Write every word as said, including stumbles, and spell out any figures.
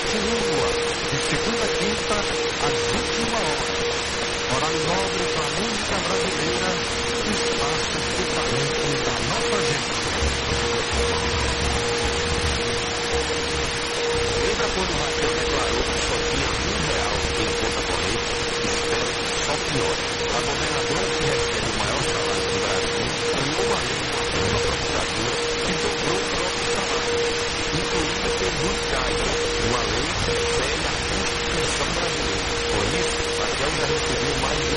Continua de segunda a quinta, às vinte e uma horas. Horário nobre para a música brasileira, espaço de talentos da nossa gente. Lembra quando o Raquel declarou que só tinha um real em conta corrente? Espero que só pior. A governadora que recebe o maior salário do Brasil ganhou uma lei com a sua procuradora que dobrou o próprio salário, incluindo ser multicaixa, uma lei que fere a Constituição brasileira. Por isso, Raquel já recebeu mais de